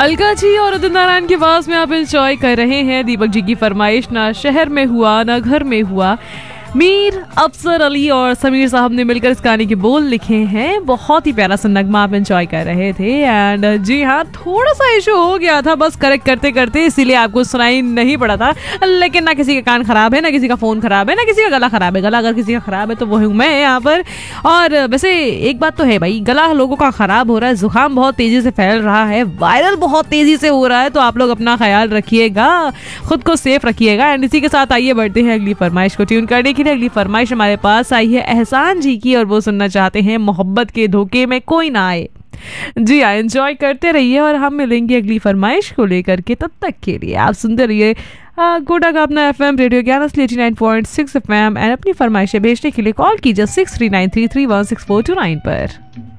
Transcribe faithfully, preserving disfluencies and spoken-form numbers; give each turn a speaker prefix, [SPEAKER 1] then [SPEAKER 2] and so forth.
[SPEAKER 1] अलका जी और उदित नारायण के पास में आप एंजॉय कर रहे हैं दीपक जी की फरमाइश, ना शहर में हुआ ना घर में हुआ। मीर अफसर अली और समीर साहब ने मिलकर इस गाने के बोल लिखे हैं। बहुत ही प्यारा सा नगमा आप एंजॉय कर रहे थे। एंड जी हाँ, थोड़ा सा इशू हो गया था बस करेक्ट करते करते, इसीलिए आपको सुनाई नहीं पड़ा था। लेकिन ना किसी का कान खराब है, ना किसी का फोन खराब है, ना किसी का गला खराब है। गला अगर किसी का खराब है तो वो हूँ मैं यहाँ पर। और वैसे एक बात तो है भाई, गला लोगों का खराब हो रहा है, जुकाम बहुत तेजी से फैल रहा है, वायरल बहुत तेजी से हो रहा है, तो आप लोग अपना ख्याल रखिएगा, खुद को सेफ रखिएगा। एंड इसी के साथ आइए बढ़ते हैं अगली फरमाइश को ट्यून करने के। अगली फरमाइश हमारे पास आई है एहसान जी की, और वो सुनना चाहते हैं मोहब्बत के धोखे में कोई ना आए। जी हाँ, एंजॉय करते रहिए और हम मिलेंगे अगली फरमाइश को लेकर के। तब तक के लिए आप सुनते रहिए गोटा का अपना एफ एम रेडियो ज्ञान eighty nine point six F M. And अपनी फरमाइशें भेजने के लिए कॉल कीजिए six three nine three three one six four to nine पर।